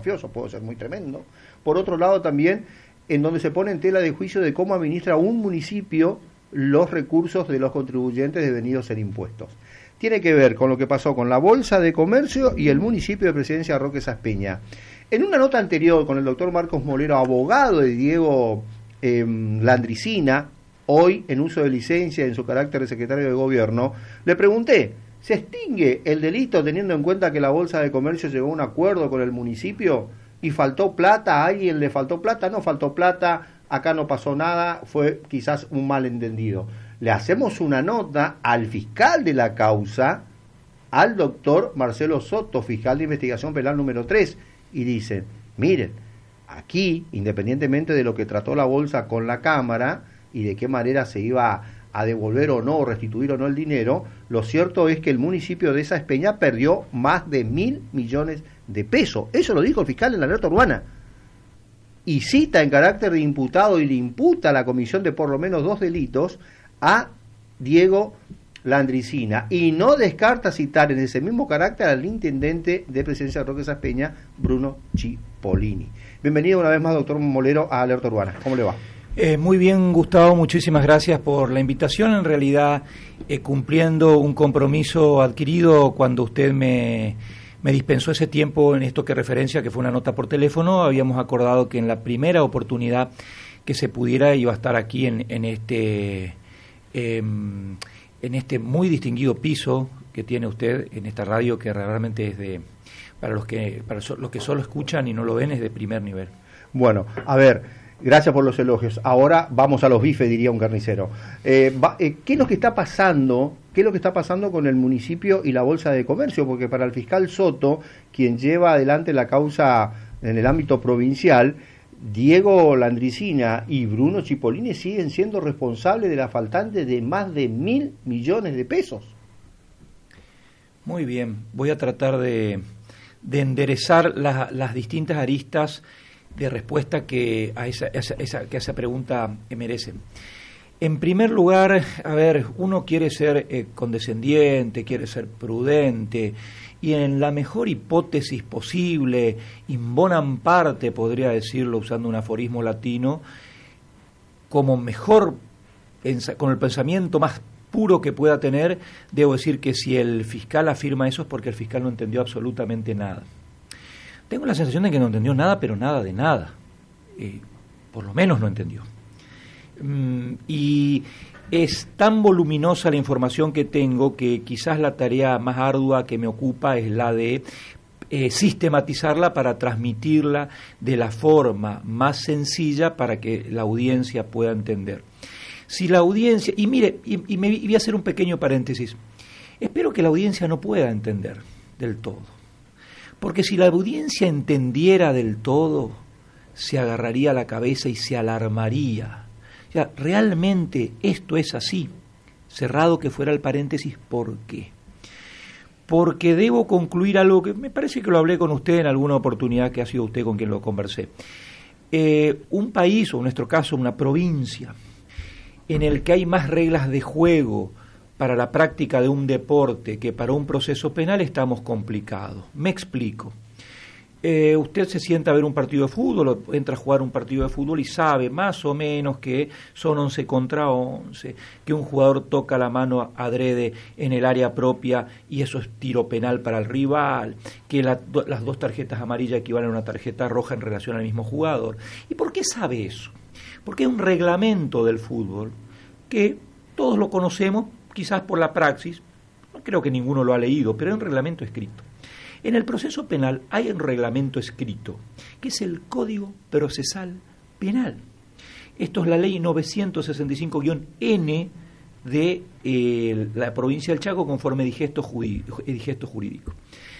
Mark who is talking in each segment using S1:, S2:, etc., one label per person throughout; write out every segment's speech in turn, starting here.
S1: mafioso, puede ser muy tremendo. Por otro lado también, en donde se pone en tela de juicio de cómo administra un municipio los recursos de los contribuyentes devenidos en impuestos. Tiene que ver con lo que pasó con la Bolsa de Comercio y el municipio de Presidencia Roque Saspeña. En una nota anterior con el doctor Marcos Molero, abogado de Diego Landricina, hoy en uso de licencia en su carácter de secretario de gobierno, le pregunté, ¿se extingue el delito teniendo en cuenta que la Bolsa de Comercio llegó a un acuerdo con el municipio y faltó plata? ¿A alguien le faltó plata? No faltó plata, acá no pasó nada, fue quizás un malentendido. Le hacemos una nota al fiscal de la causa, al doctor Marcelo Soto, fiscal de investigación penal número 3, y dicen, miren, aquí, independientemente de lo que trató la Bolsa con la Cámara y de qué manera se iba a devolver o no, restituir o no el dinero, lo cierto es que el municipio de Saspeña perdió más de 1.000 millones de pesos. Eso lo dijo el fiscal en la alerta urbana. Y cita en carácter de imputado y le imputa a la comisión de por lo menos 2 delitos a Diego Landricina. Y no descarta citar en ese mismo carácter al intendente de Presidencia de Roque Saspeña, Bruno Cipollini. Bienvenido una vez más, doctor Molero, a Alerta Urbana. ¿Cómo le va?
S2: Muy bien, Gustavo, muchísimas gracias por la invitación. En realidad, cumpliendo un compromiso adquirido cuando usted me dispensó ese tiempo en esto que referencia, que fue una nota por teléfono, habíamos acordado que en la primera oportunidad que se pudiera iba a estar aquí en este muy distinguido piso que tiene usted en esta radio, que realmente es para los que solo escuchan y no lo ven, es de primer nivel.
S1: Bueno, a ver, gracias por los elogios. Ahora vamos a los bifes, diría un carnicero. ¿Qué es lo que está pasando? ¿Qué es lo que está pasando con el municipio y la Bolsa de Comercio? Porque para el fiscal Soto, quien lleva adelante la causa en el ámbito provincial, Diego Landricina y Bruno Cipollini siguen siendo responsables de la faltante de más de 1.000 millones de pesos.
S2: Muy bien, voy a tratar de enderezar las distintas aristas de respuesta que a esa pregunta merecen. En primer lugar, a ver, uno quiere ser condescendiente, quiere ser prudente, y en la mejor hipótesis posible, in bonam parte, podría decirlo usando un aforismo latino, con el pensamiento más puro que pueda tener, debo decir que si el fiscal afirma eso es porque el fiscal no entendió absolutamente nada. Tengo la sensación de que no entendió nada, pero nada de nada. Por lo menos no entendió. Y es tan voluminosa la información que tengo que quizás la tarea más ardua que me ocupa es la de sistematizarla para transmitirla de la forma más sencilla para que la audiencia pueda entender. Si la audiencia, y mire, y voy a hacer un pequeño paréntesis, espero que la audiencia no pueda entender del todo, porque si la audiencia entendiera del todo, se agarraría la cabeza y se alarmaría. O sea, realmente esto es así, cerrado que fuera el paréntesis. ¿Por qué? Porque debo concluir algo que me parece que lo hablé con usted en alguna oportunidad, que ha sido usted con quien lo conversé. Un país, o en nuestro caso una provincia, en el que hay más reglas de juego para la práctica de un deporte que para un proceso penal, estamos complicados. Me explico. Usted se sienta a ver un partido de fútbol o entra a jugar un partido de fútbol y sabe más o menos que son 11 contra 11, que un jugador toca la mano adrede en el área propia y eso es tiro penal para el rival, que las 2 tarjetas amarillas equivalen a una tarjeta roja en relación al mismo jugador. ¿Y por qué sabe eso? Porque hay un reglamento del fútbol que todos lo conocemos, quizás por la praxis, no creo que ninguno lo ha leído, pero hay un reglamento escrito. En el proceso penal hay un reglamento escrito, que es el Código Procesal Penal. Esto es la ley 965-N de la provincia del Chaco, conforme digesto jurídico.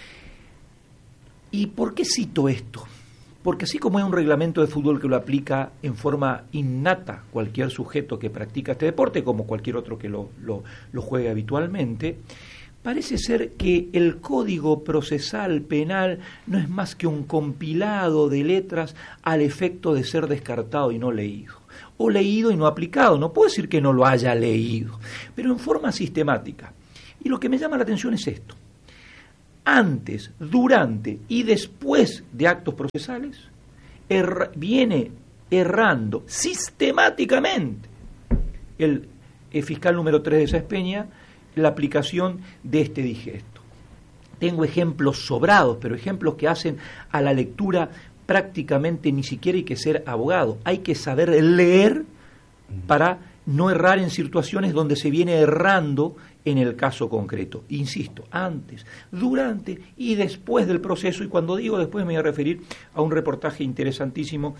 S2: ¿Y por qué cito esto? Porque así como hay un reglamento de fútbol que lo aplica en forma innata cualquier sujeto que practica este deporte, como cualquier otro que lo juegue habitualmente, parece ser que el Código Procesal Penal no es más que un compilado de letras al efecto de ser descartado y no leído. O leído y no aplicado. No puedo decir que no lo haya leído, pero en forma sistemática. Y lo que me llama la atención es esto. antes, durante y después de actos procesales, viene errando sistemáticamente el fiscal número 3 de Sáenz Peña la aplicación de este digesto. Tengo ejemplos sobrados, pero ejemplos que hacen a la lectura prácticamente ni siquiera hay que ser abogado, hay que saber leer para no errar en situaciones donde se viene errando en el caso concreto. Insisto, antes, durante y después del proceso, y cuando digo después me voy a referir a un reportaje interesantísimo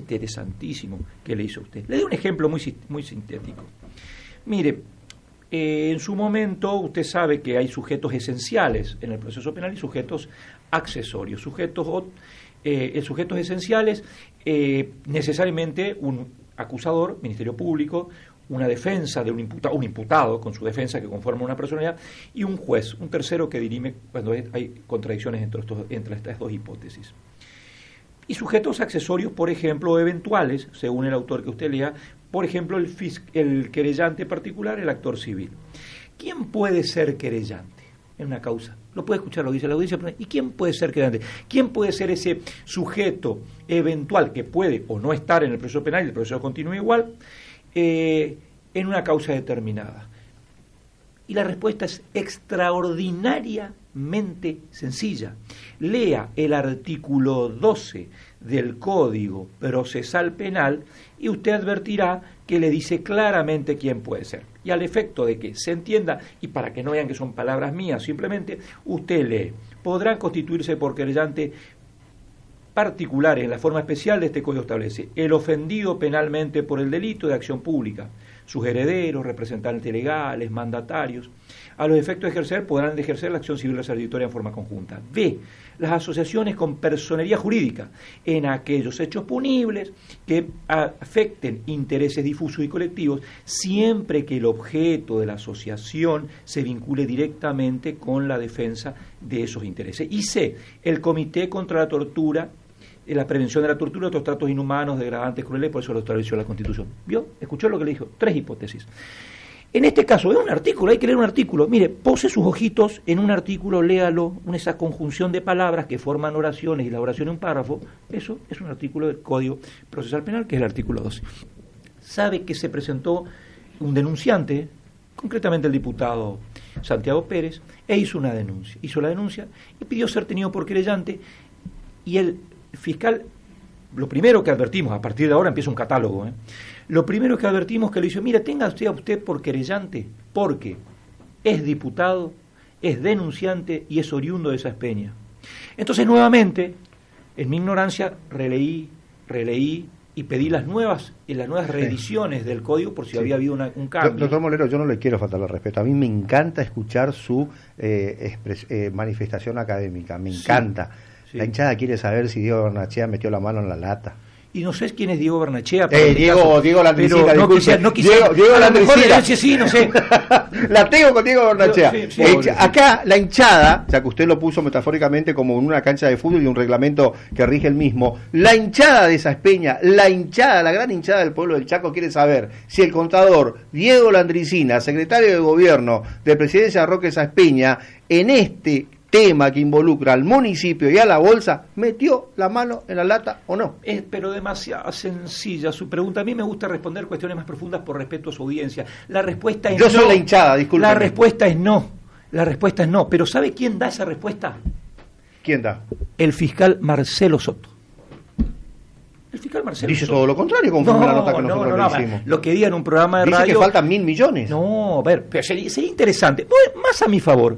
S2: que le hizo usted. Le doy un ejemplo muy sintético. Mire, en su momento usted sabe que hay sujetos esenciales en el proceso penal y sujetos accesorios. Sujetos esenciales, necesariamente un acusador, Ministerio Público, una defensa de un imputado con su defensa que conforma una personalidad, y un juez, un tercero que dirime cuando hay contradicciones entre estas dos hipótesis. Y sujetos accesorios, por ejemplo, eventuales, según el autor que usted lea, por ejemplo, el querellante particular, el actor civil. ¿Quién puede ser querellante en una causa? Lo puede escuchar lo que dice la audiencia. ¿Y quién puede ser querellante? ¿Quién puede ser ese sujeto eventual que puede o no estar en el proceso penal y el proceso continúa igual en una causa determinada? Y la respuesta es extraordinariamente sencilla. Lea el artículo 12 del Código Procesal Penal y usted advertirá que le dice claramente quién puede ser. Y al efecto de que se entienda, y para que no vean que son palabras mías, simplemente usted lee: podrán constituirse por querellante particulares en la forma especial de este Código establece el ofendido penalmente por el delito de acción pública, sus herederos, representantes legales, mandatarios. A los efectos de ejercer, podrán ejercer la acción civil resarcitoria en forma conjunta. B. Las asociaciones con personería jurídica en aquellos hechos punibles que afecten intereses difusos y colectivos, siempre que el objeto de la asociación se vincule directamente con la defensa de esos intereses. Y C. El Comité contra la Tortura, la prevención de la tortura y otros tratos inhumanos, degradantes, crueles, por eso lo estableció la Constitución. ¿Vio? ¿Escuchó lo que le dijo? 3 hipótesis. En este caso, es un artículo, hay que leer un artículo. Mire, pose sus ojitos en un artículo, léalo, esa conjunción de palabras que forman oraciones y la oración en un párrafo. Eso es un artículo del Código Procesal Penal, que es el artículo 12. Sabe que se presentó un denunciante, concretamente el diputado Santiago Pérez, e hizo una denuncia. Hizo la denuncia y pidió ser tenido por querellante, y el fiscal, lo primero que advertimos, a partir de ahora empieza un catálogo, lo primero que advertimos que le dice: mira, tenga usted a usted por querellante porque es diputado, es denunciante y es oriundo de Sáenz Peña. Entonces, nuevamente, en mi ignorancia, releí y pedí las nuevas reediciones del código por si había habido un cambio.
S1: Doctor Molero, yo no le quiero faltar al respeto. A mí me encanta escuchar su manifestación académica, me encanta. Sí. La hinchada quiere saber si Diego Barnechea metió la mano en la lata.
S2: Y no sé quién es Diego Barnechea.
S1: Diego Landricina,
S2: no quisiera, Diego Landricina. Sí, no sé.
S1: La tengo con Diego Barnechea. Acá la hinchada, ya que usted lo puso metafóricamente como en una cancha de fútbol y un reglamento que rige el mismo, la hinchada de Sáenz Peña, la gran hinchada del pueblo del Chaco quiere saber si el contador Diego Landricina, secretario de gobierno de Presidencia de Roque Sáenz Peña, en este tema que involucra al municipio y a la bolsa, ¿metió la mano en la lata o no?
S2: Es pero demasiado sencilla su pregunta. A mí me gusta responder cuestiones más profundas por respeto a su audiencia. La respuesta es no.
S1: Yo soy la hinchada, disculpe.
S2: La respuesta es no. Pero ¿sabe quién da esa respuesta?
S1: ¿Quién da?
S2: El fiscal Marcelo Soto. El fiscal Marcelo
S1: dice
S2: Soto.
S1: Todo lo contrario, conforme la nota que nosotros le hicimos.
S2: Lo que diga en un programa de
S1: dice
S2: radio...
S1: que faltan 1.000 millones.
S2: No, a ver, pero sería interesante. Más a mi favor.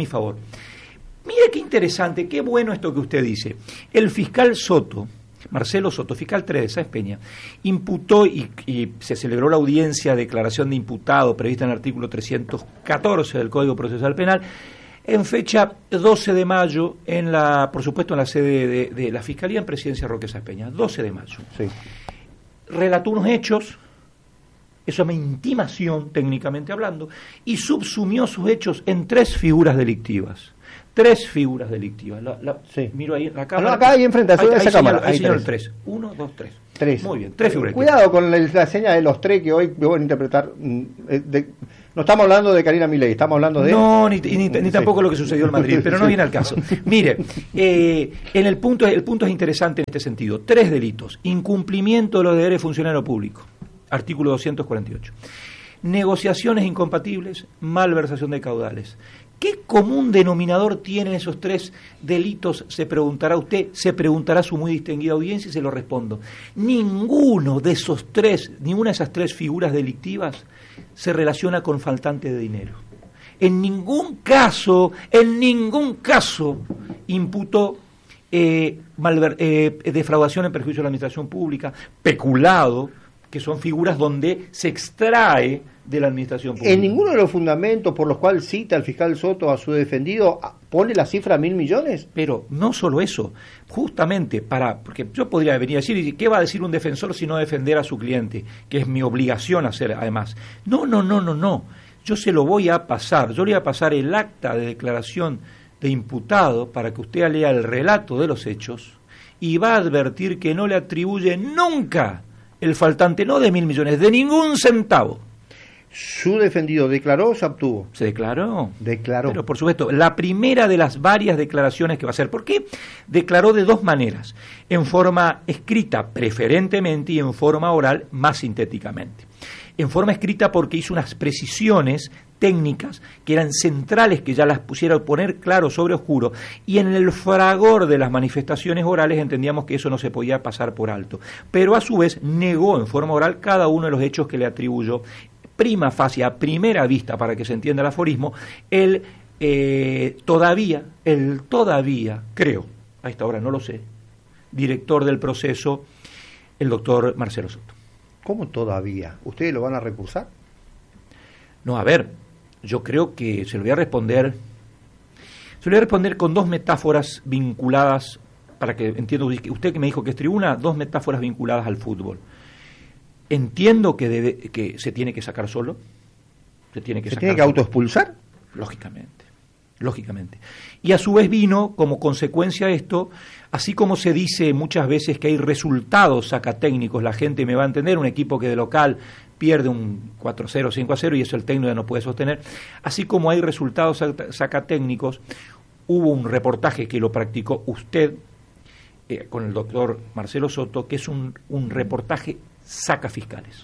S2: Mire qué interesante, qué bueno esto que usted dice. El fiscal Soto, Marcelo Soto, fiscal 3 de Sáenz Peña, imputó y se celebró la audiencia de declaración de imputado prevista en el artículo 314 del Código Procesal Penal en fecha 12 de mayo, por supuesto en la sede de la Fiscalía en Presidencia Roque Sáenz Peña, 12 de mayo. Sí. Relató unos hechos, eso se llama intimación técnicamente hablando, y subsumió sus hechos en 3 figuras delictivas. 3 figuras delictivas. Sí. Miro ahí en la cámara.
S1: Acá ahí enfrente, a esa cámara.
S2: Ahí señor 3. 1, 2, 3. 3. Muy bien, 3 figuras.
S1: Cuidado con la seña de los 3 que hoy me voy a interpretar. No estamos hablando de Karina Milei, estamos hablando de...
S2: No, ni tampoco lo que sucedió en Madrid, pero no viene al caso. Mire, el punto es interesante en este sentido. 3 delitos. Incumplimiento de los deberes de funcionario público, artículo 248. Negociaciones incompatibles, malversación de caudales. ¿Qué común denominador tienen esos 3 delitos? Se preguntará usted, se preguntará su muy distinguida audiencia y se lo respondo. Ninguna de esas 3 figuras delictivas se relaciona con faltante de dinero. En ningún caso imputó defraudación en perjuicio de la administración pública, peculado, que son figuras donde se extrae de la administración pública.
S1: En ninguno de los fundamentos por los cuales cita el fiscal Soto a su defendido pone la cifra 1.000 millones.
S2: Pero no solo eso, justamente porque yo podría venir a decir, ¿qué va a decir un defensor si no defender a su cliente? Que es mi obligación hacer además. No. Yo se lo voy a pasar, yo le voy a pasar el acta de declaración de imputado para que usted lea el relato de los hechos y va a advertir que no le atribuye nunca el faltante, no de 1.000 millones, de ningún centavo.
S1: ¿Su defendido declaró o se abstuvo?
S2: Se declaró.
S1: Declaró.
S2: Pero por supuesto, la primera de las varias declaraciones que va a hacer. ¿Por qué? Declaró de 2 maneras. En forma escrita, preferentemente, y en forma oral, más sintéticamente. En forma escrita porque hizo unas precisiones técnicas que eran centrales, que ya las pusiera a poner claro sobre oscuro, y en el fragor de las manifestaciones orales entendíamos que eso no se podía pasar por alto. Pero a su vez negó en forma oral cada uno de los hechos que le atribuyó prima facie, a primera vista, para que se entienda el aforismo, el todavía, creo, a esta hora no lo sé, director del proceso, el doctor Marcelo Soto.
S1: ¿Cómo todavía? ¿Ustedes lo van a recursar?
S2: No, a ver, yo creo que se lo voy a responder con 2 metáforas vinculadas, para que entienda usted que me dijo que es tribuna, 2 metáforas vinculadas al fútbol. Entiendo que se tiene que sacar solo. ¿Se tiene que
S1: autoexpulsar?
S2: Lógicamente. Y a su vez vino como consecuencia de esto, así como se dice muchas veces que hay resultados sacatécnicos, la gente me va a entender, un equipo que de local pierde un 4-0, 5-0 y eso el técnico ya no puede sostener, así como hay resultados sacatécnicos, hubo un reportaje que lo practicó usted con el doctor Marcelo Soto, que es un reportaje saca fiscales.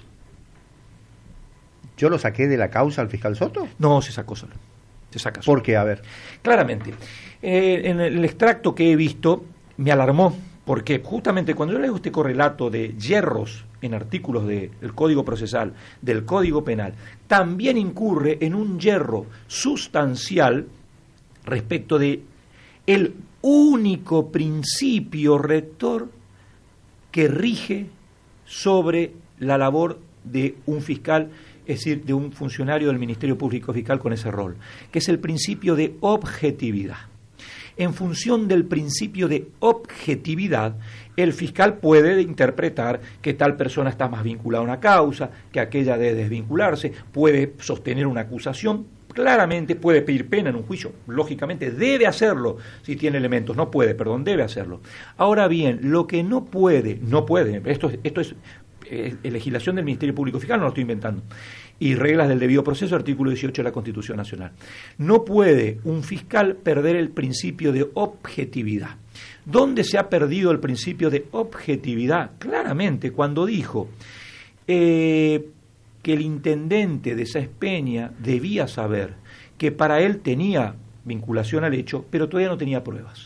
S1: ¿Yo lo saqué de la causa al fiscal Soto?
S2: No, se sacó solo. Se saca solo.
S1: ¿Por qué? A ver.
S2: Claramente. En el extracto que he visto me alarmó, porque justamente cuando yo leo este correlato de yerros en artículos del Código Procesal, del Código Penal, también incurre en un yerro sustancial respecto de el único principio rector que rige sobre la labor de un fiscal, es decir, de un funcionario del Ministerio Público Fiscal con ese rol, que es el principio de objetividad. En función del principio de objetividad, el fiscal puede interpretar que tal persona está más vinculada a una causa, que aquella debe desvincularse, puede sostener una acusación, claramente puede pedir pena en un juicio, lógicamente debe hacerlo si tiene elementos, debe hacerlo. Ahora bien, lo que no puede, esto es legislación del Ministerio Público Fiscal, no lo estoy inventando, y reglas del debido proceso, artículo 18 de la Constitución Nacional. No puede un fiscal perder el principio de objetividad. ¿Dónde se ha perdido el principio de objetividad? Claramente, cuando dijo que el intendente de Sáenz Peña debía saber que para él tenía vinculación al hecho, pero todavía no tenía pruebas.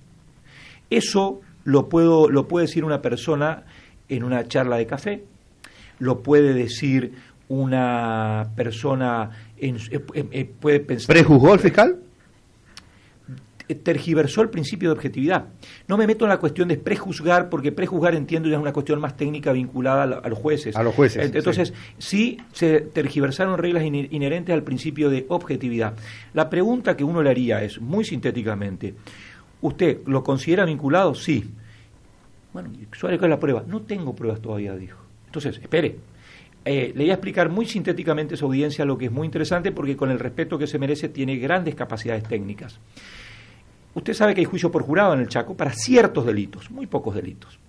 S2: Eso lo puede decir una persona en una charla de café, lo puede decir una persona, puede pensar...
S1: ¿Prejuzgó el fiscal?
S2: Tergiversó el principio de objetividad. No me meto en la cuestión de prejuzgar, porque prejuzgar entiendo ya es una cuestión más técnica vinculada a los jueces.
S1: A los jueces.
S2: Entonces, sí se tergiversaron reglas inherentes al principio de objetividad. La pregunta que uno le haría es, muy sintéticamente, ¿usted lo considera vinculado? Sí. Bueno, ¿cuál es la prueba? No tengo pruebas todavía, dijo. Entonces, espere. Le voy a explicar muy sintéticamente a su audiencia lo que es muy interesante, porque con el respeto que se merece tiene grandes capacidades técnicas. Usted sabe que hay juicio por jurado en el Chaco para ciertos delitos, muy pocos delitos.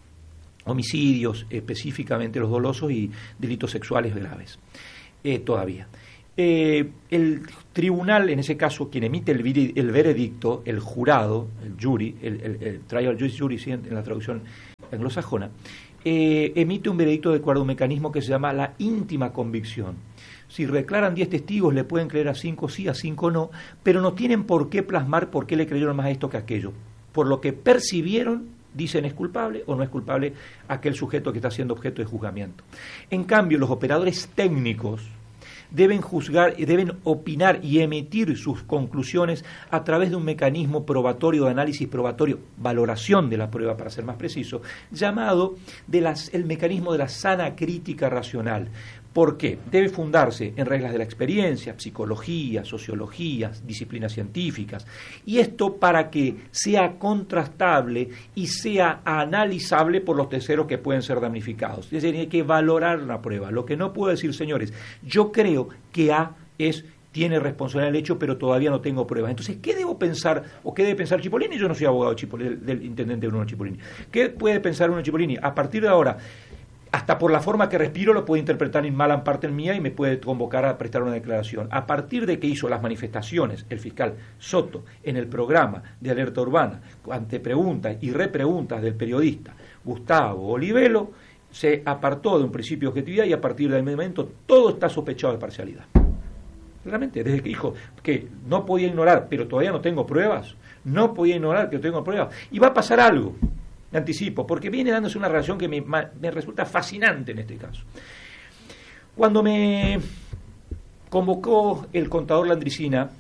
S2: Homicidios, específicamente los dolosos, y delitos sexuales graves. Todavía. El tribunal, en ese caso, quien emite el veredicto, el jurado, el jury, el trial jury, ¿sí? En la traducción anglosajona, emite un veredicto de acuerdo a un mecanismo que se llama la íntima convicción. Si declaran 10 testigos, le pueden creer a 5 sí, a 5 no, pero no tienen por qué plasmar por qué le creyeron más a esto que a aquello. Por lo que percibieron, dicen es culpable o no es culpable aquel sujeto que está siendo objeto de juzgamiento. En cambio, los operadores técnicos deben juzgar, deben opinar y emitir sus conclusiones a través de un mecanismo probatorio, de análisis probatorio, valoración de la prueba para ser más preciso, llamado el mecanismo de la sana crítica racional. ¿Por qué? Debe fundarse en reglas de la experiencia, psicología, sociología, disciplinas científicas, y esto para que sea contrastable y sea analizable por los terceros que pueden ser damnificados. Es decir, hay que valorar la prueba. Lo que no puedo decir, señores, yo creo que A tiene responsabilidad del hecho, pero todavía no tengo pruebas. Entonces, ¿qué debo pensar o qué debe pensar Cipollini? Yo no soy abogado del intendente Bruno Cipollini. ¿Qué puede pensar uno Cipollini? A partir de ahora, hasta por la forma que respiro lo puede interpretar en mala parte mía y me puede convocar a prestar una declaración. A partir de que hizo las manifestaciones el fiscal Soto en el programa de Alerta Urbana, ante preguntas y repreguntas del periodista Gustavo Olivelo, se apartó de un principio de objetividad y a partir del momento todo está sospechado de parcialidad. Realmente, desde que dijo que no podía ignorar, pero todavía no tengo pruebas, no podía ignorar que no tengo pruebas, y va a pasar algo. Me anticipo, porque viene dándose una relación que me resulta fascinante en este caso. Cuando me convocó el contador Landricina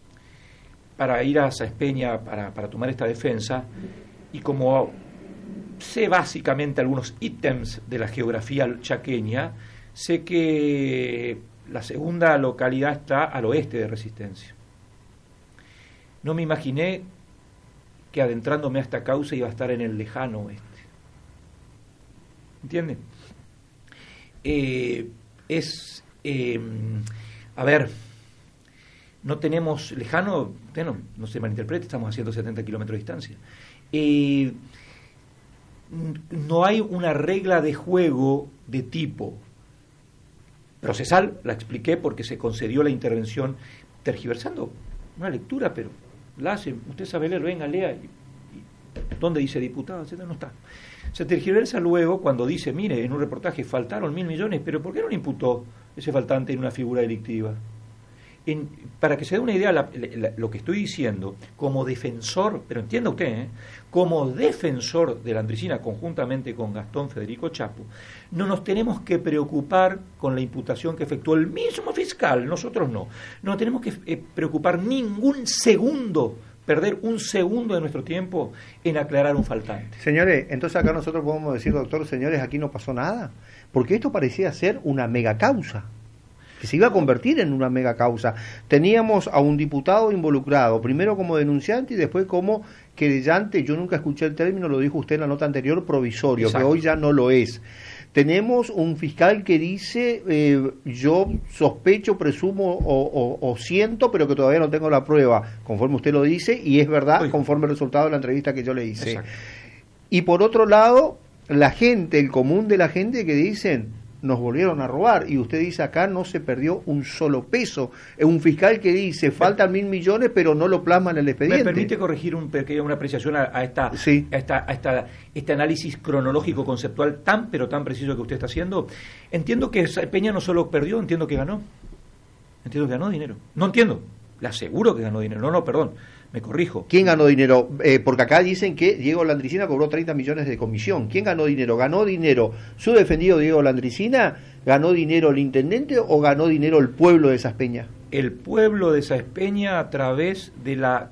S2: para ir a Saespeña para tomar esta defensa, y como sé básicamente algunos ítems de la geografía chaqueña, sé que la segunda localidad está al oeste de Resistencia. No me imaginé que adentrándome a esta causa iba a estar en el lejano oeste. ¿Entienden? A ver, no tenemos lejano, bueno, no se malinterprete, estamos a 170 kilómetros de distancia. No hay una regla de juego de tipo procesal, la expliqué porque se concedió la intervención tergiversando una lectura, pero la hace, usted sabe leer, venga, lea, y ¿dónde dice diputado? Etcétera, no está. Se tergiversa luego cuando dice, mire, en un reportaje faltaron 1.000 millones, pero ¿por qué no le imputó ese faltante en una figura delictiva? Para que se dé una idea, lo que estoy diciendo, como defensor, pero entienda usted, como defensor de Landricina, conjuntamente con Gastón Federico Chapo, no nos tenemos que preocupar con la imputación que efectuó el mismo fiscal, nosotros no. No tenemos que preocupar ningún segundo, perder un segundo de nuestro tiempo en aclarar un faltante.
S1: Señores, entonces acá nosotros podemos decir, doctor, señores, aquí no pasó nada, porque esto parecía ser una mega causa, que se iba a convertir en una mega causa. Teníamos a un diputado involucrado, primero como denunciante y después como querellante. Yo nunca escuché el término, lo dijo usted en la nota anterior, provisorio. Exacto. Que hoy ya no lo es. Tenemos un fiscal que dice, yo sospecho, presumo o siento, pero que todavía no tengo la prueba, conforme usted lo dice, y es verdad, conforme el resultado de la entrevista que yo le hice. Exacto. Y por otro lado, la gente, el común de la gente que dicen, nos volvieron a robar, y usted dice acá no se perdió un solo peso. Es un fiscal que dice faltan 1.000 millones pero no lo plasma en el expediente. ¿Me
S2: permite corregir una apreciación a este análisis cronológico conceptual tan pero tan preciso que usted está haciendo? Entiendo que Peña no solo perdió, entiendo que ganó. Entiendo que ganó dinero. No entiendo, le aseguro que ganó dinero. No, perdón, me corrijo.
S1: ¿Quién ganó dinero? Porque acá dicen que Diego Landricina cobró 30 millones de comisión. ¿Quién ganó dinero? ¿Ganó dinero su defendido Diego Landricina? ¿Ganó dinero el intendente o ganó dinero el pueblo de Saespeña?
S2: El pueblo de Saespeña a través de la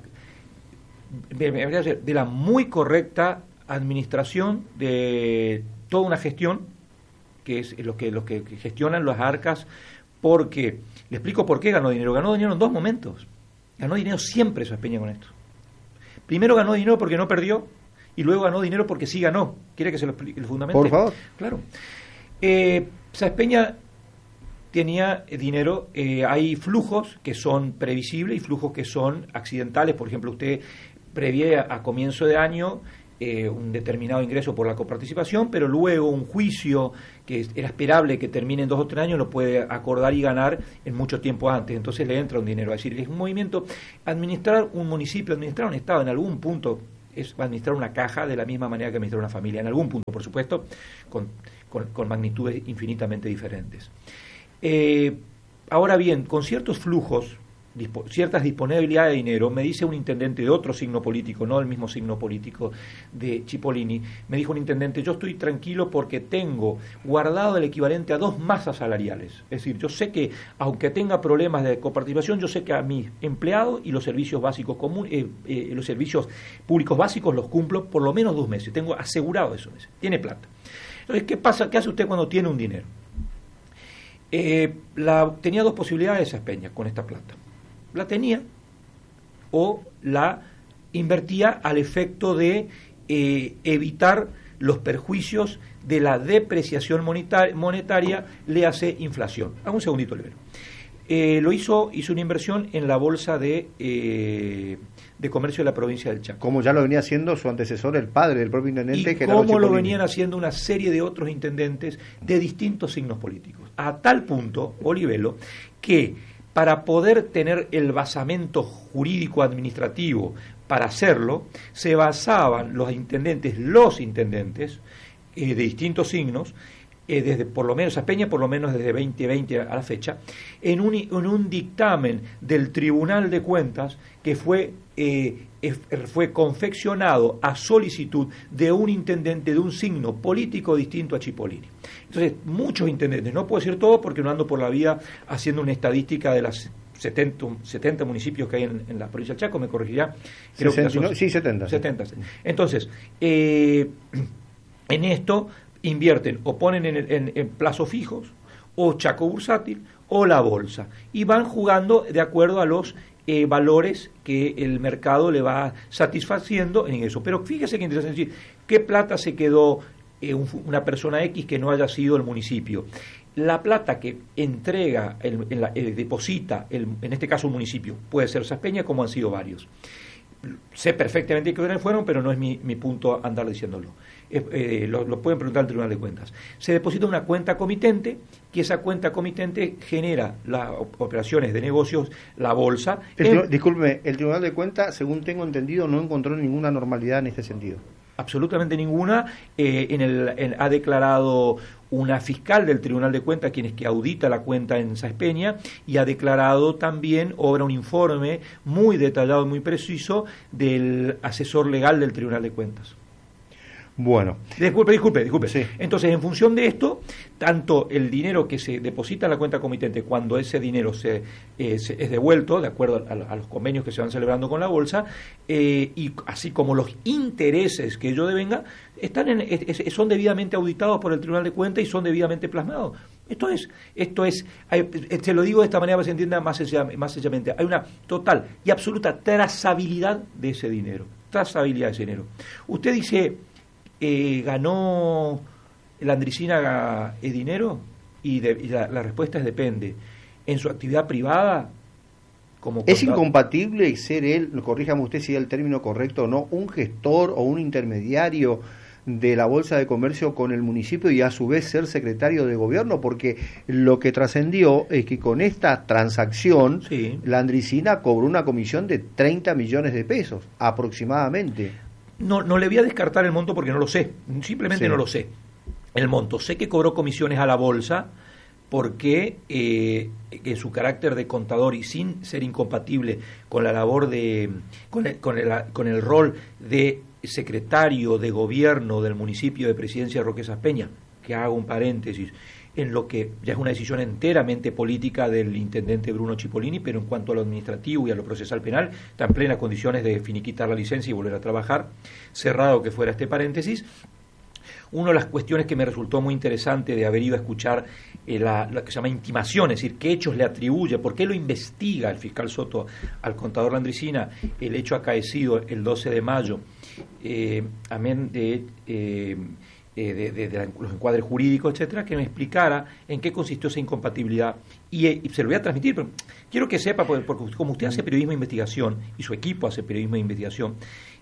S2: muy correcta administración de toda una gestión, que es los que gestionan las arcas, porque, le explico por qué ganó dinero. Ganó dinero en dos momentos. Ganó dinero siempre Saespeña con esto. Primero ganó dinero porque no perdió y luego ganó dinero porque sí ganó. ¿Quiere que se lo explique el fundamento?
S1: Por favor.
S2: Claro. Saespeña tenía dinero, hay flujos que son previsibles y flujos que son accidentales. Por ejemplo, usted prevé a comienzo de año un determinado ingreso por la coparticipación, pero luego un juicio que era esperable que termine en 2 o 3 años lo puede acordar y ganar en mucho tiempo antes, entonces le entra un dinero. Es decir, es un movimiento, administrar un municipio, administrar un Estado en algún punto es administrar una caja de la misma manera que administrar una familia, en algún punto, por supuesto, con magnitudes infinitamente diferentes. Ahora bien, con ciertos flujos, ciertas disponibilidades de dinero, me dice un intendente de otro signo político, no del mismo signo político de Cipollini, me dijo un intendente, yo estoy tranquilo porque tengo guardado el equivalente a 2 masas salariales. Es decir, yo sé que, aunque tenga problemas de coparticipación, yo sé que a mis empleados y los servicios básicos los servicios públicos básicos los cumplo por lo menos 2 meses. Tengo asegurado esos meses. Tiene plata. Entonces, ¿qué pasa? ¿Qué hace usted cuando tiene un dinero? Tenía 2 posibilidades Peña con esta plata. La tenía o la invertía al efecto de evitar los perjuicios de la depreciación monetaria, le hace inflación. Hago un segundito, Olivero. Hizo una inversión en la bolsa de comercio de la provincia del Chaco.
S1: Como ya lo venía haciendo su antecesor, el padre del propio intendente,
S2: y
S1: Gerardo
S2: como lo
S1: Cipollini.
S2: venían haciendo una serie de otros intendentes de distintos signos políticos. A tal punto, Olivelo, que para poder tener el basamento jurídico administrativo para hacerlo, se basaban los intendentes de distintos signos, desde por lo menos Peña, por lo menos desde 2020 a la fecha, en un dictamen del Tribunal de Cuentas que fue confeccionado a solicitud de un intendente de un signo político distinto a Cipollini. Entonces, muchos intendentes, no puedo decir todo porque no ando por la vida haciendo una estadística de las 70 municipios que hay en la provincia del Chaco, me corregirá. Creo
S1: 60,
S2: que
S1: sí, 70.
S2: 70. Entonces, en esto invierten o ponen en plazos fijos, o Chaco bursátil, o la bolsa, y van jugando de acuerdo a los valores que el mercado le va satisfaciendo en eso. Pero fíjese que interesante decir, ¿qué plata se quedó una persona X que no haya sido el municipio? La plata que entrega, deposita, en este caso un municipio, puede ser Saspeña como han sido varios. Sé perfectamente que fueron, pero no es mi punto andar diciéndolo. Lo pueden preguntar al Tribunal de Cuentas. Se deposita una cuenta comitente, que esa cuenta comitente genera las operaciones de negocios, la bolsa.
S1: Discúlpeme, el Tribunal de Cuentas, según tengo entendido, no encontró ninguna normalidad en este sentido.
S2: Absolutamente ninguna. Ha declarado una fiscal del Tribunal de Cuentas, quien es que audita la cuenta en Saspeña, y ha declarado también, obra un informe muy detallado y muy preciso del asesor legal del Tribunal de Cuentas.
S1: Bueno.
S2: Disculpe.
S1: Sí.
S2: Entonces, en función de esto, tanto el dinero que se deposita en la cuenta comitente, cuando ese dinero es devuelto, de acuerdo a los convenios que se van celebrando con la bolsa, y así como los intereses que ello devenga, son debidamente auditados por el Tribunal de Cuentas y son debidamente plasmados. Esto es, se lo digo de esta manera para que se entienda más sencillamente, hay una total y absoluta trazabilidad de ese dinero. Usted dice, ¿ganó la Landricina dinero? Y la respuesta es depende. En su actividad privada, ¿es
S1: incompatible ser él, corríjame usted si es el término correcto o no, un gestor o un intermediario de la Bolsa de Comercio con el municipio y a su vez ser secretario de gobierno? Porque lo que trascendió es que con esta transacción, sí, la Landricina cobró una comisión de 30 millones de pesos aproximadamente.
S2: No le voy a descartar el monto porque no lo sé, simplemente no lo sé. El monto, sé que cobró comisiones a la bolsa porque en su carácter de contador y sin ser incompatible con la labor con el rol de secretario de gobierno del municipio de Presidencia de Roque Saspeña, que hago un paréntesis, en lo que ya es una decisión enteramente política del intendente Bruno Cipollini, pero en cuanto a lo administrativo y a lo procesal penal, está en plenas condiciones de finiquitar la licencia y volver a trabajar, cerrado que fuera este paréntesis. Una de las cuestiones que me resultó muy interesante de haber ido a escuchar la que se llama intimación, es decir, qué hechos le atribuye, por qué lo investiga el fiscal Soto al contador Landricina, el hecho acaecido el 12 de mayo, amén de los encuadres jurídicos, etcétera, que me explicara en qué consistió esa incompatibilidad y se lo voy a transmitir, pero quiero que sepa, porque como usted hace periodismo de investigación y su equipo hace periodismo de investigación,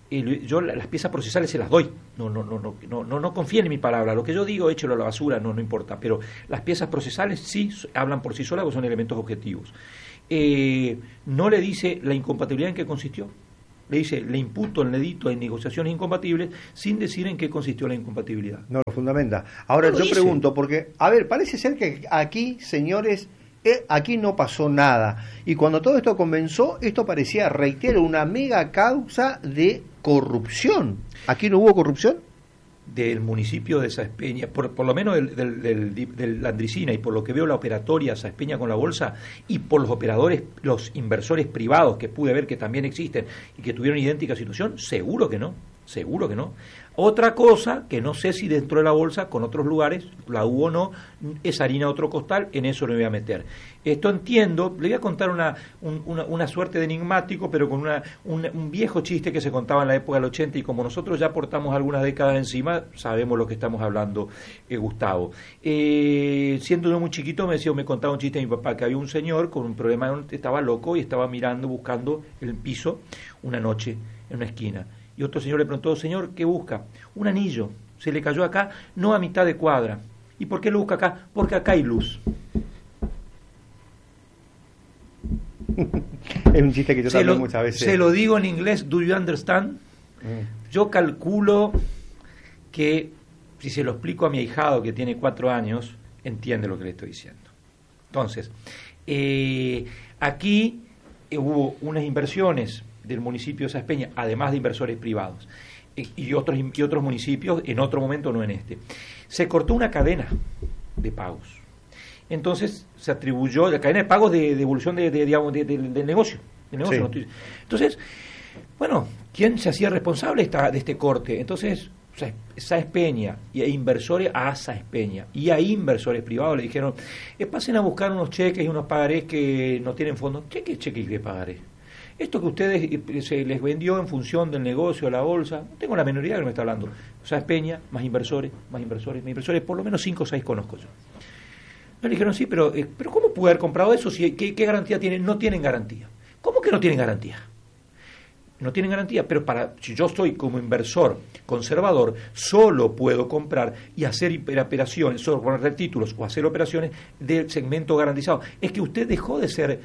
S2: yo las piezas procesales se las doy, no confíen en mi palabra, lo que yo digo échelo a la basura, no importa, pero las piezas procesales sí hablan por sí solas, porque son elementos objetivos. No le dice la incompatibilidad en qué consistió, le dice, le imputo el delito en negociaciones incompatibles sin decir en qué consistió la incompatibilidad.
S1: No lo fundamenta. Ahora yo pregunto, porque, a ver, parece ser que aquí, señores, aquí no pasó nada. Y cuando todo esto comenzó, esto parecía, reitero, una mega causa de corrupción. ¿Aquí no hubo corrupción?
S2: Del municipio de Saespeña, por lo menos del Landricina, y por lo que veo la operatoria Saespeña con la bolsa, y por los operadores, los inversores privados que pude ver que también existen y que tuvieron idéntica situación, seguro que no. Otra cosa, que no sé si dentro de la bolsa, con otros lugares, la hubo o no, es harina de otro costal, en eso no me voy a meter. Esto entiendo, le voy a contar una suerte de enigmático, pero con un viejo chiste que se contaba en la época del 80, y como nosotros ya portamos algunas décadas encima, sabemos lo que estamos hablando, Gustavo. Siendo yo muy chiquito, me contaba un chiste de mi papá, que había un señor con un problema, estaba loco y estaba buscando el piso una noche en una esquina. Y otro señor le preguntó, señor, ¿qué busca? Un anillo. Se le cayó acá, no a mitad de cuadra. ¿Y por qué lo busca acá? Porque acá hay luz.
S1: Es un chiste que yo también muchas veces...
S2: Se lo digo en inglés, ¿do you understand? Yo calculo que, si se lo explico a mi ahijado que tiene 4 años, entiende lo que le estoy diciendo. Entonces, aquí hubo unas inversiones del municipio de Saespeña, además de inversores privados, y otros municipios, en otro momento, no en este. Se cortó una cadena de pagos. Entonces se atribuyó la cadena de pagos de devolución del negocio. Sí. Entonces, bueno, ¿quién se hacía responsable de este corte? Entonces, Saespeña y inversores a Saespeña y a inversores privados le dijeron, pasen a buscar unos cheques y unos pagarés que no tienen fondos. Cheques de pagarés. Esto que ustedes se les vendió en función del negocio, de la bolsa, no tengo la menor idea de lo que me está hablando. Saespeña, más inversores, por lo menos 5 o 6 conozco yo. Me dijeron, sí, pero ¿cómo pude haber comprado eso? ¿Qué garantía tienen? No tienen garantía. ¿Cómo que no tienen garantía? No tienen garantía, pero si yo soy como inversor conservador, solo puedo comprar y hacer operaciones, solo poner títulos o hacer operaciones del segmento garantizado. Es que usted dejó de ser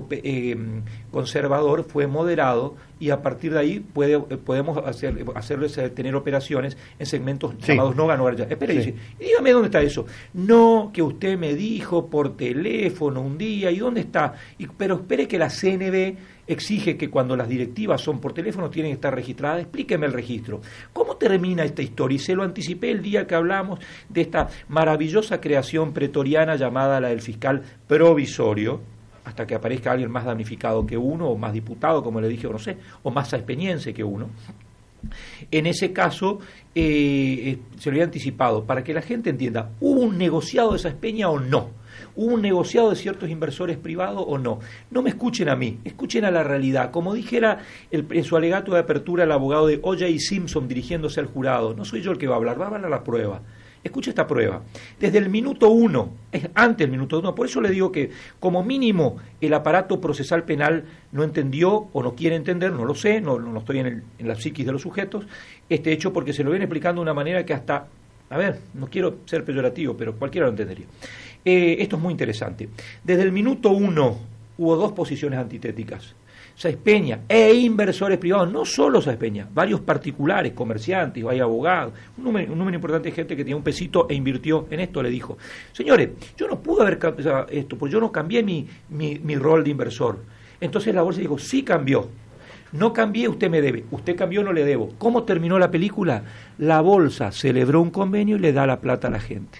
S2: conservador, fue moderado, y a partir de ahí podemos tener operaciones en segmentos llamados no garantizados. Espere, sí. Y dígame dónde está eso. No, que usted me dijo por teléfono un día, ¿y dónde está? Pero espere que la CNB exige que cuando las directivas son por teléfono tienen que estar registradas. Explíqueme el registro. ¿Cómo termina esta historia? Y se lo anticipé el día que hablamos de esta maravillosa creación pretoriana llamada la del fiscal provisorio, hasta que aparezca alguien más damnificado que uno, o más diputado, como le dije, o no sé, o más saespeñense que uno. En ese caso, se lo había anticipado, para que la gente entienda, ¿hubo un negociado de Saespeña o no? ¿Hubo un negociado de ciertos inversores privados o no? No me escuchen a mí, escuchen a la realidad. Como dijera en su alegato de apertura el abogado de O.J. Simpson dirigiéndose al jurado, no soy yo el que va a hablar la prueba. Escuche esta prueba. Desde el minuto 1, antes del minuto 1, por eso le digo que como mínimo el aparato procesal penal no entendió o no quiere entender, no lo sé, no estoy en la psiquis de los sujetos, este hecho, porque se lo viene explicando de una manera que hasta, no quiero ser peyorativo, pero cualquiera lo entendería. Esto es muy interesante. Desde el minuto 1 hubo 2 posiciones antitéticas. Saespeña e inversores privados, no solo Saespeña, varios particulares, comerciantes, hay abogados, un número importante de gente que tenía un pesito e invirtió en esto, le dijo, señores, yo no pude haber cambiado esto, porque yo no cambié mi rol de inversor. Entonces la bolsa dijo, sí cambió. No cambié, usted me debe. Usted cambió, no le debo. ¿Cómo terminó la película? La bolsa celebró un convenio y le da la plata a la gente.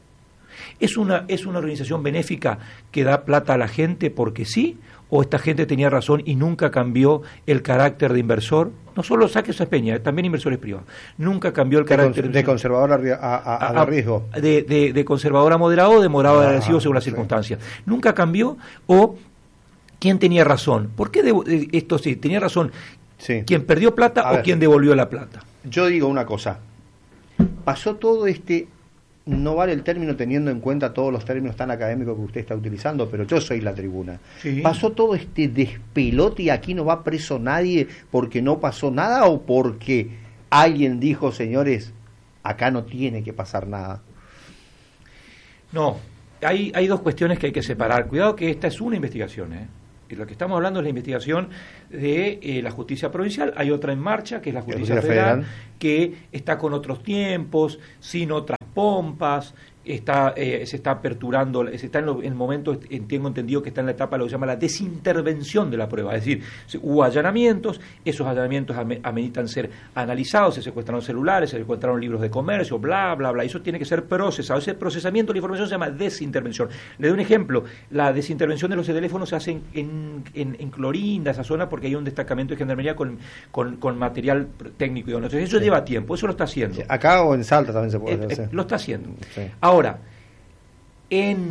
S2: ¿Es una organización benéfica que da plata a la gente porque sí? ¿O esta gente tenía razón y nunca cambió el carácter de inversor? No solo saques a Peña, también inversores privados. Nunca cambió el carácter
S1: de conservador a riesgo.
S2: De conservador a moderado o de moderado a agresivo según las circunstancias. Nunca cambió. ¿O quién tenía razón? ¿Por qué esto sí? ¿Tenía razón quién perdió plata o quién devolvió la plata?
S1: Yo digo una cosa. Pasó todo este no vale el término teniendo en cuenta todos los términos tan académicos que usted está utilizando, pero yo soy la tribuna.
S2: Sí.
S1: ¿Pasó todo este despelote y aquí no va preso nadie porque no pasó nada o porque alguien dijo, señores, acá no tiene que pasar nada?
S2: No, hay dos cuestiones que hay que separar. Cuidado que esta es una investigación, Y lo que estamos hablando es la investigación de la justicia provincial. Hay otra en marcha, que es la justicia federal, que está con otros tiempos, sin otras pompas, se está aperturando, está en el momento, tengo entendido que está en la etapa de lo que se llama la desintervención de la prueba, es decir, hubo allanamientos, esos allanamientos ameritan ser analizados, se secuestraron celulares, se secuestraron libros de comercio, bla, bla, bla, eso tiene que ser procesado, ese procesamiento de la información se llama desintervención. Le doy un ejemplo, la desintervención de los teléfonos se hace en Clorinda, esa zona, porque hay un destacamento de gendarmería con material técnico, entonces eso lleva tiempo, eso lo está haciendo.
S1: Acá o en Salta también se puede hacer.
S2: Lo está haciendo.
S1: Sí.
S2: Ahora, en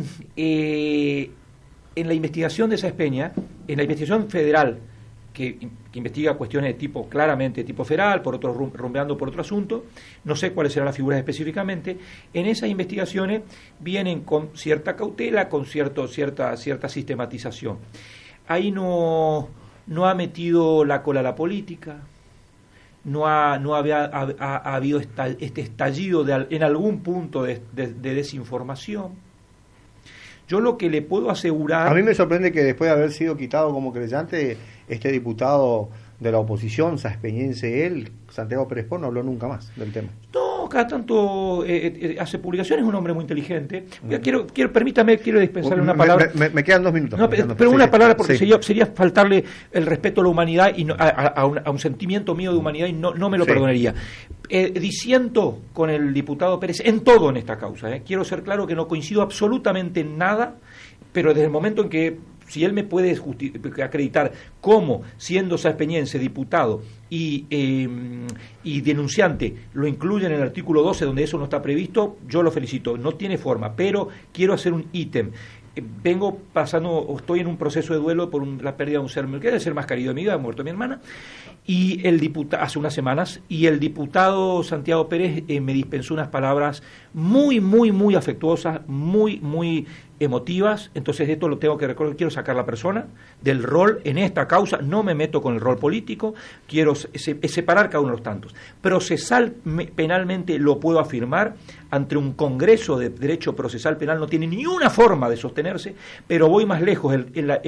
S2: la investigación de Sáenz Peña, en la investigación federal, que investiga cuestiones de tipo, claramente de tipo federal, por otro rumbeando por otro asunto, no sé cuáles serán las figuras específicamente, en esas investigaciones vienen con cierta cautela, con cierta sistematización. Ahí no ha metido la cola a la política, no ha habido este estallido en algún punto de desinformación. Yo lo que le puedo asegurar...
S1: A mí me sorprende que después de haber sido quitado como creyente, este diputado de la oposición, saspeñense él, Santiago Pérez Pons, no habló nunca más del tema.
S2: No, cada tanto hace publicaciones, es un hombre muy inteligente. Permítame, quiero dispensarle una palabra.
S1: Me quedan 2 minutos.
S2: No, pero una palabra, porque sería faltarle el respeto a la humanidad y a un sentimiento mío de humanidad y no me lo perdonaría. Disiento con el diputado Pérez en todo en esta causa. Quiero ser claro que no coincido absolutamente en nada, pero desde el momento en que, si él me puede acreditar cómo, siendo saspeñense, diputado y denunciante, lo incluyen en el artículo 12, donde eso no está previsto, yo lo felicito. No tiene forma, pero quiero hacer un ítem. Estoy en un proceso de duelo por la pérdida de un ser, que era el ser más querido de mi vida, ha muerto mi hermana, y hace unas semanas, y el diputado Santiago Pérez me dispensó unas palabras muy, muy, muy afectuosas, muy, muy emotivas. Entonces esto lo tengo que recordar, quiero sacar la persona del rol en esta causa, no me meto con el rol político, quiero separar cada uno de los tantos. Procesal penalmente lo puedo afirmar, ante un Congreso de Derecho Procesal Penal no tiene ni una forma de sostenerse, pero voy más lejos,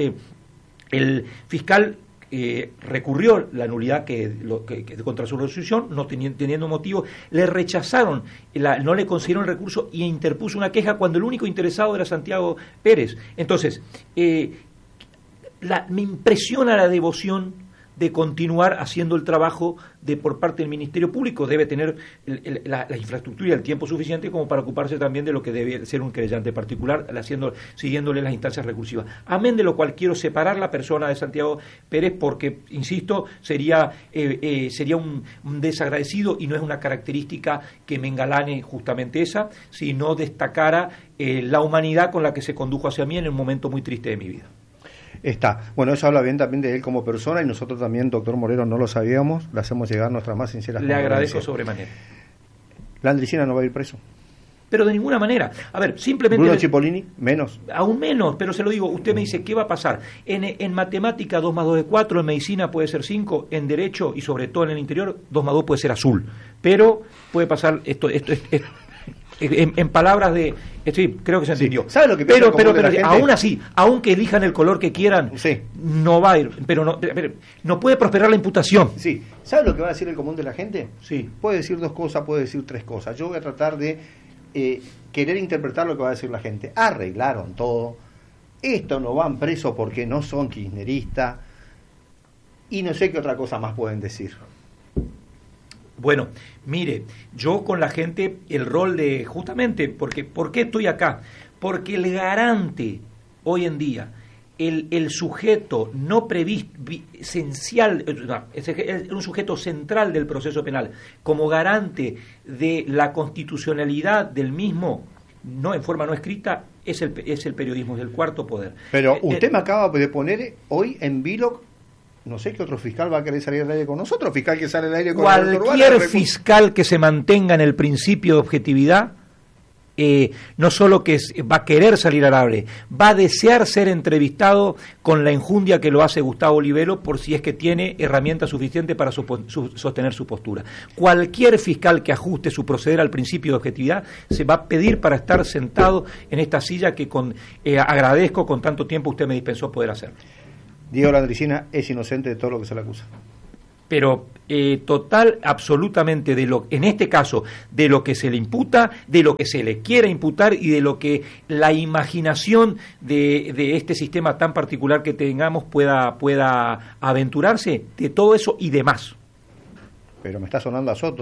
S2: el fiscal recurrió la nulidad que contra su resolución, no teniendo motivo, le rechazaron, no le concedieron el recurso y interpuso una queja cuando el único interesado era Santiago Pérez. Entonces, me impresiona la devoción de continuar haciendo el trabajo por parte del Ministerio Público. Debe tener la infraestructura y el tiempo suficiente como para ocuparse también de lo que debe ser un querellante particular, siguiéndole las instancias recursivas. Amén de lo cual quiero separar la persona de Santiago Pérez porque, insisto, sería un desagradecido y no es una característica que me engalane justamente esa, sino destacara la humanidad con la que se condujo hacia mí en un momento muy triste de mi vida.
S1: Bueno, eso habla bien también de él como persona y nosotros también, doctor Moreno, no lo sabíamos, le hacemos llegar nuestras más sinceras
S2: Le agradezco sobremanera.
S1: Landricina no va a ir preso.
S2: Pero de ninguna manera. A ver, simplemente...
S1: Bruno Cipollini, menos.
S2: Aún menos, pero se lo digo, usted me dice, ¿qué va a pasar? En matemática 2 más 2 es 4, en medicina puede ser 5, en derecho y sobre todo en el interior 2 más 2 puede ser azul. Pero puede pasar esto en palabras de... creo que se entendió.
S1: Sí. ¿Sabe lo que
S2: pero aún así, aunque elijan el color que quieran, no va a ir. Pero no puede prosperar la imputación.
S1: Sí. ¿Sabe lo que va a decir el común de la gente?
S2: Sí.
S1: Puede decir 2 cosas, puede decir 3 cosas. Yo voy a tratar de querer interpretar lo que va a decir la gente. Arreglaron todo. Esto no van presos porque no son kirchneristas. Y no sé qué otra cosa más pueden decir.
S2: Bueno, mire, yo con la gente, el rol de, justamente, ¿por qué estoy acá? Porque el garante hoy en día, el sujeto no previsto, esencial, es un sujeto central del proceso penal, como garante de la constitucionalidad del mismo, no en forma no escrita, es el periodismo, es el cuarto poder.
S1: Pero usted me acaba de poner hoy en vilo. No sé qué otro fiscal va a querer salir al aire con nosotros, fiscal que sale al aire con
S2: cualquier fiscal que se mantenga en el principio de objetividad no solo que va a querer salir al aire, va a desear ser entrevistado con la enjundia que lo hace Gustavo Olivelo, por si es que tiene herramientas suficientes para sostener su postura. Cualquier fiscal que ajuste su proceder al principio de objetividad se va a pedir para estar sentado en esta silla que agradezco con tanto tiempo usted me dispensó poder hacer.
S1: Diego Landricina es inocente de todo lo que se le acusa.
S2: Pero total, absolutamente, en este caso, de lo que se le imputa, de lo que se le quiere imputar y de lo que la imaginación de este sistema tan particular que tengamos pueda aventurarse, de todo eso y demás.
S1: Pero me está sonando a Soto.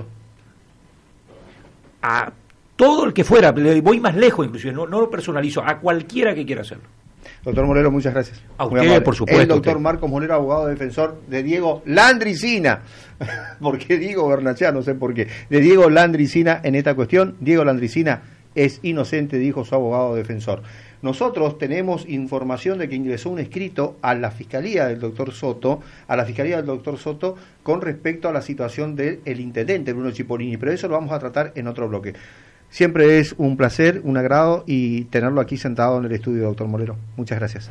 S2: A todo el que fuera, voy más lejos inclusive, no lo personalizo, a cualquiera que quiera hacerlo.
S1: Doctor Molero, muchas gracias.
S2: A usted, por supuesto.
S1: El doctor Marcos Molero, abogado defensor de Diego Landricina. ¿Por qué Diego Bernachea? No sé por qué. De Diego Landricina en esta cuestión. Diego Landricina es inocente, dijo su abogado defensor. Nosotros tenemos información de que ingresó un escrito a la Fiscalía del doctor Soto, con respecto a la situación del intendente Bruno Cipollini, pero eso lo vamos a tratar en otro bloque. Siempre es un placer, un agrado y tenerlo aquí sentado en el estudio, doctor Molero. Muchas gracias.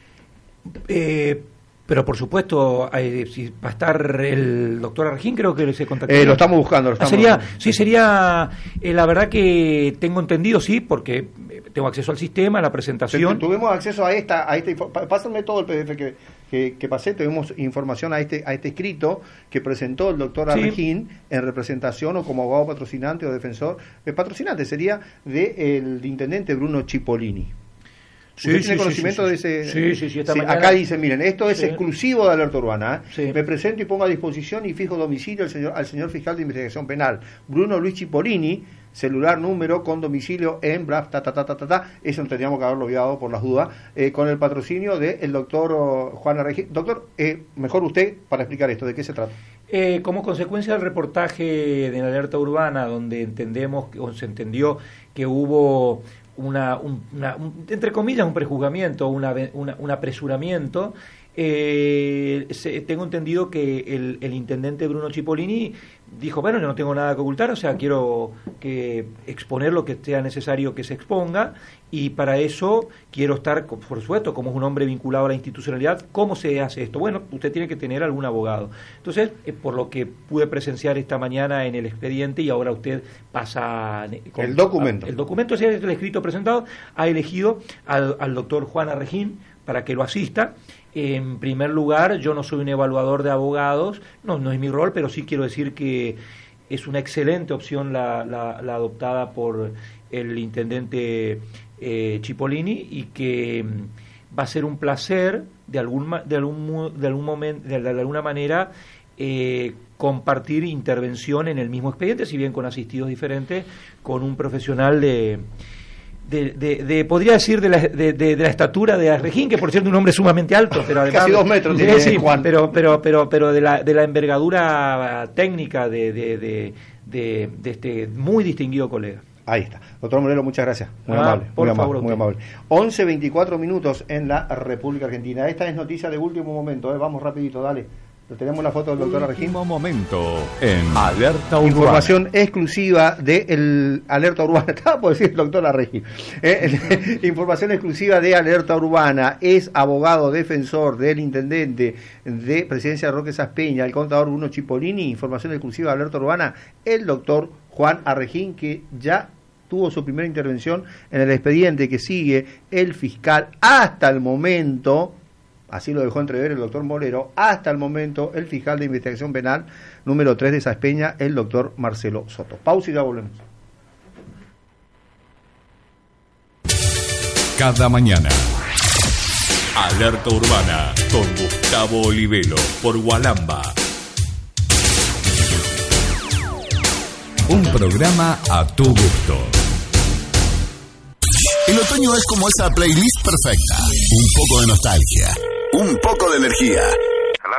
S2: Pero por supuesto, si va a estar el doctor Arregín, creo que se contactó.
S1: Lo estamos buscando.
S2: Sería, la verdad que tengo entendido, sí, porque tengo acceso al sistema, a la presentación.
S1: Tuvimos acceso a esta pásenme todo el PDF que pasé, tuvimos información a este escrito que presentó el doctor Arregín en representación o como abogado patrocinante o defensor. El patrocinante sería del intendente Bruno Cipollini. ¿Usted tiene conocimiento de ese?
S2: Sí, esta mañana.
S1: Acá dice, miren, esto es exclusivo de Alerta Urbana. Me presento y pongo a disposición y fijo domicilio al señor fiscal de investigación penal, Bruno Luis Cipollini, celular, número, con domicilio en Braf, eso tendríamos que haberlo olvidado por las dudas, con el patrocinio del doctor Juan Arregín. Doctor, mejor usted para explicar esto, ¿de qué se trata?
S2: Como consecuencia del reportaje de la Alerta Urbana, donde se entendió que hubo entre comillas un prejuzgamiento, un apresuramiento, tengo entendido que el intendente Bruno Cipollini dijo, bueno, yo no tengo nada que ocultar, o sea, quiero exponer lo que sea necesario que se exponga, y para eso quiero estar, por supuesto, como es un hombre vinculado a la institucionalidad. ¿Cómo se hace esto? Bueno, usted tiene que tener algún abogado. Entonces, por lo que pude presenciar esta mañana en el expediente, y ahora usted pasa
S1: el documento.
S2: El documento, es el escrito presentado, ha elegido al doctor Juan Arregín para que lo asista. En primer lugar, yo no soy un evaluador de abogados, no es mi rol, pero sí quiero decir que es una excelente opción la adoptada por el intendente Cipollini, y que va a ser un placer de alguna manera compartir intervención en el mismo expediente, si bien con asistidos diferentes, con un profesional podría decir de la estatura de Arregín, que por cierto es un hombre sumamente alto, pero además
S1: casi 2 metros tiene Juan.
S2: Pero de la envergadura técnica de este muy distinguido colega.
S1: Ahí está. Doctor Molero, muchas gracias. Muy amable. Muy amable. 11:24 minutos en la República Argentina. Esta es noticia de último momento. Vamos rapidito, dale. Tenemos la foto del doctor Arregín.
S3: Último momento en Alerta Urbana.
S1: Información exclusiva de Alerta Urbana. Estaba por decir el doctor Arregín. Información exclusiva de Alerta Urbana. Es abogado defensor del intendente de Presidencia de Roque Saspeña, el contador Bruno Cipollini. Información exclusiva de Alerta Urbana. El doctor Juan Arregín, que ya tuvo su primera intervención en el expediente que sigue el fiscal hasta el momento. Así lo dejó entrever el doctor Molero, hasta el momento el fiscal de investigación penal número 3 de Saspeña, el doctor Marcelo Soto. Pausa y ya volvemos.
S3: Cada mañana, Alerta Urbana con Gustavo Olivelo por Gualamba. Un programa a tu gusto.
S4: El otoño es como esa playlist perfecta. Un poco de nostalgia, un poco de energía